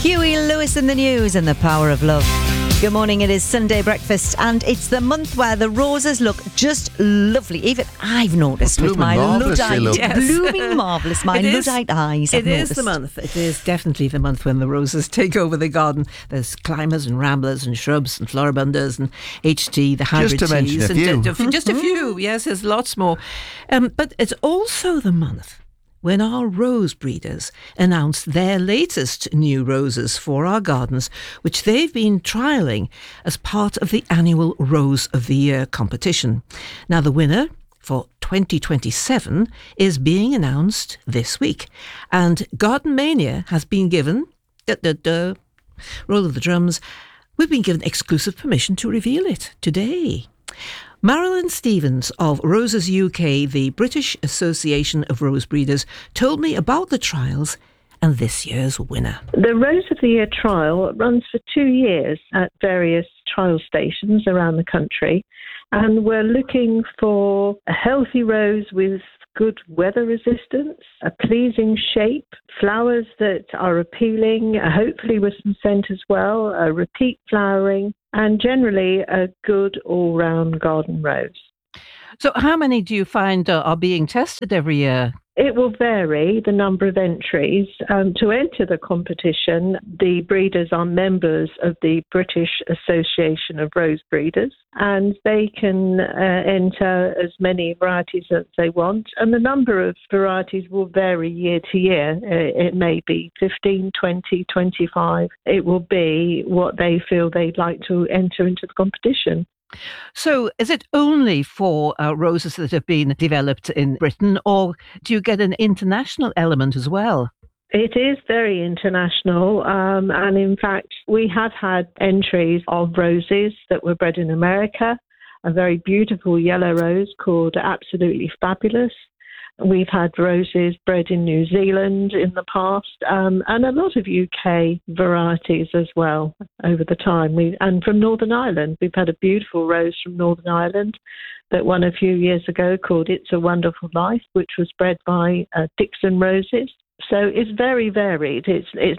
Huey Lewis in the news and the power of love. Good morning, it is Sunday breakfast and it's the month where the roses look just lovely. Even I've noticed with my Luddite, blooming marvellous, my Luddite eyes. It is the month. It is definitely the month when the roses take over the garden. There's climbers and ramblers and shrubs and floribundas and HT, the hybrid just to mention a few. Just a few, yes, there's lots more. But it's also the month when our rose breeders announced their latest new roses for our gardens, which they've been trialling as part of the annual Rose of the Year competition. Now, the winner for 2027 is being announced this week, and Garden Mania has been given, roll of the drums, we've been given exclusive permission to reveal it today. Marilyn Stevens of Roses UK, the British Association of Rose Breeders, told me about the trials and this year's winner. The Rose of the Year trial runs for 2 years at various trial stations around the country, and we're looking for a healthy rose with good weather resistance, a pleasing shape, flowers that are appealing, hopefully with some scent as well, a repeat flowering, and generally a good all-round garden rose. So how many do you find are being tested every year? It will vary, the number of entries. To enter the competition, the breeders are members of the British Association of Rose Breeders, and they can enter as many varieties as they want. And the number of varieties will vary year to year. It may be 15, 20, 25. It will be what they feel they'd like to enter into the competition. So is it only for roses that have been developed in Britain, or do you get an international element as well? It is very international, and in fact, we have had entries of roses that were bred in America, a very beautiful yellow rose called Absolutely Fabulous. We've had roses bred in New Zealand in the past, and a lot of UK varieties as well over the time. And from Northern Ireland, we've had a beautiful rose from Northern Ireland that won a few years ago called It's a Wonderful Life, which was bred by Dixon Roses. So it's very varied. It's